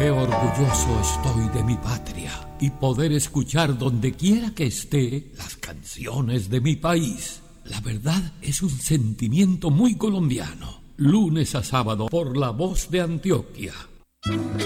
Qué orgulloso estoy de mi patria y poder escuchar donde quiera que esté las canciones de mi país. La verdad es un sentimiento muy colombiano. Lunes a sábado por La Voz de Antioquia.